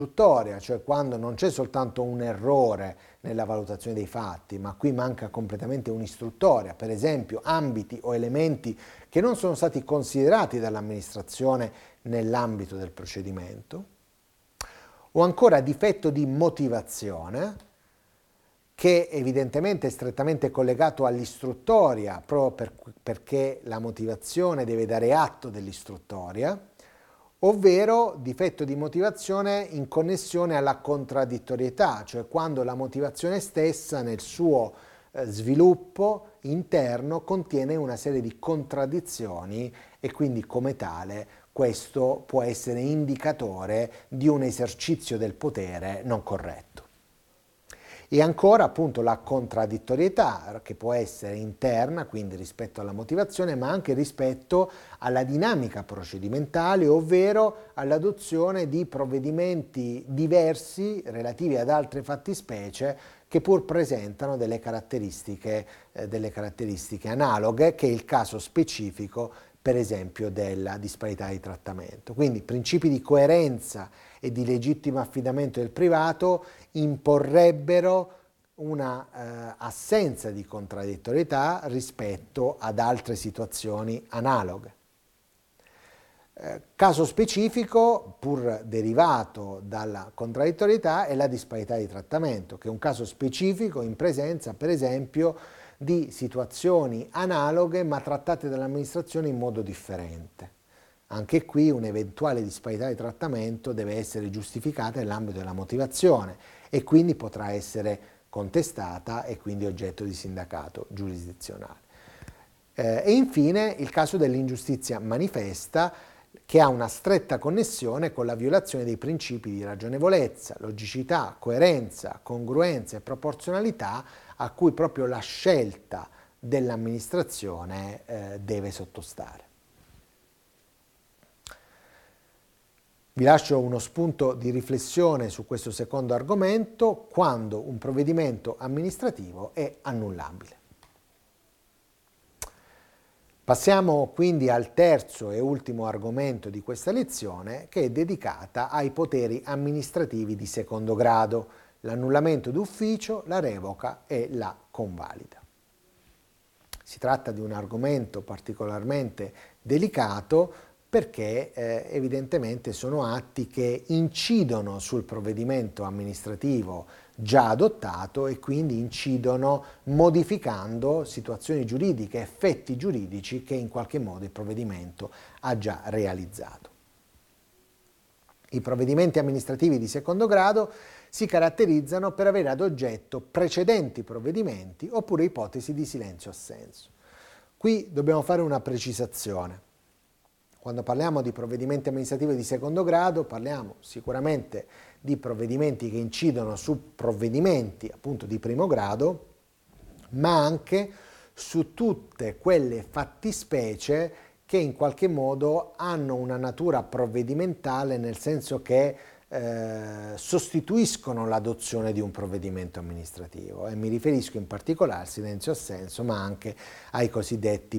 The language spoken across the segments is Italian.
istruttoria, cioè quando non c'è soltanto un errore nella valutazione dei fatti, ma qui manca completamente un'istruttoria, per esempio ambiti o elementi che non sono stati considerati dall'amministrazione nell'ambito del procedimento, o ancora difetto di motivazione, che evidentemente è strettamente collegato all'istruttoria, proprio perché la motivazione deve dare atto dell'istruttoria, ovvero difetto di motivazione in connessione alla contraddittorietà, cioè quando la motivazione stessa nel suo sviluppo interno contiene una serie di contraddizioni e quindi come tale questo può essere indicatore di un esercizio del potere non corretto. E ancora appunto la contraddittorietà che può essere interna, quindi rispetto alla motivazione, ma anche rispetto alla dinamica procedimentale, ovvero all'adozione di provvedimenti diversi relativi ad altre fattispecie che pur presentano delle caratteristiche analoghe, che è il caso specifico per esempio della disparità di trattamento. Quindi principi di coerenza e di legittimo affidamento del privato imporrebbero una assenza di contraddittorietà rispetto ad altre situazioni analoghe. Caso specifico, pur derivato dalla contraddittorietà, è la disparità di trattamento, che è un caso specifico in presenza, per esempio, di situazioni analoghe ma trattate dall'amministrazione in modo differente. Anche qui un'eventuale disparità di trattamento deve essere giustificata nell'ambito della motivazione e quindi potrà essere contestata e quindi oggetto di sindacato giurisdizionale. E infine il caso dell'ingiustizia manifesta, che ha una stretta connessione con la violazione dei principi di ragionevolezza, logicità, coerenza, congruenza e proporzionalità a cui proprio la scelta dell'amministrazione deve sottostare. Vi lascio uno spunto di riflessione su questo secondo argomento: quando un provvedimento amministrativo è annullabile. Passiamo quindi al terzo e ultimo argomento di questa lezione, che è dedicata ai poteri amministrativi di secondo grado, l'annullamento d'ufficio, la revoca e la convalida. Si tratta di un argomento particolarmente delicato perché evidentemente sono atti che incidono sul provvedimento amministrativo già adottato e quindi incidono modificando situazioni giuridiche, effetti giuridici che in qualche modo il provvedimento ha già realizzato. I provvedimenti amministrativi di secondo grado si caratterizzano per avere ad oggetto precedenti provvedimenti oppure ipotesi di silenzio-assenso. Qui dobbiamo fare una precisazione. Quando parliamo di provvedimenti amministrativi di secondo grado parliamo sicuramente di provvedimenti che incidono su provvedimenti appunto di primo grado, ma anche su tutte quelle fattispecie che in qualche modo hanno una natura provvedimentale, nel senso che sostituiscono l'adozione di un provvedimento amministrativo e mi riferisco in particolare al silenzio-assenso, ma anche ai cosiddetti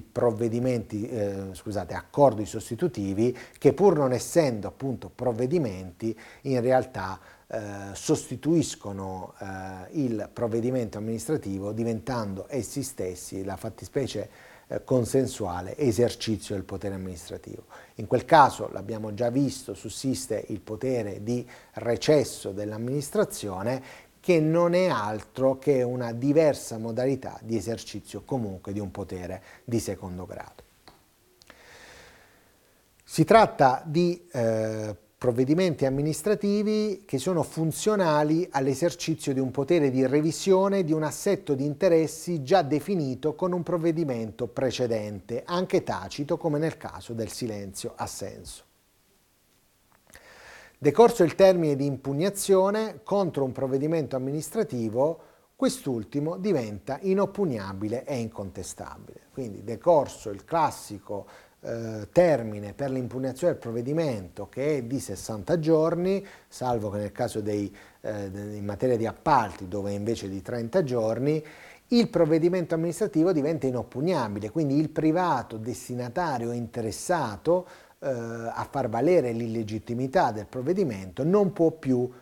accordi sostitutivi, che pur non essendo appunto provvedimenti in realtà sostituiscono il provvedimento amministrativo, diventando essi stessi la fattispecie consensuale esercizio del potere amministrativo. In quel caso, l'abbiamo già visto, sussiste il potere di recesso dell'amministrazione, che non è altro che una diversa modalità di esercizio comunque di un potere di secondo grado. Si tratta di provvedimenti amministrativi che sono funzionali all'esercizio di un potere di revisione di un assetto di interessi già definito con un provvedimento precedente, anche tacito, come nel caso del silenzio-assenso. Decorso il termine di impugnazione contro un provvedimento amministrativo, quest'ultimo diventa inoppugnabile e incontestabile. Quindi decorso il classico termine per l'impugnazione del provvedimento, che è di 60 giorni, salvo che nel caso in materia di appalti, dove è invece di 30 giorni, il provvedimento amministrativo diventa inoppugnabile, quindi il privato destinatario interessato a far valere l'illegittimità del provvedimento non può più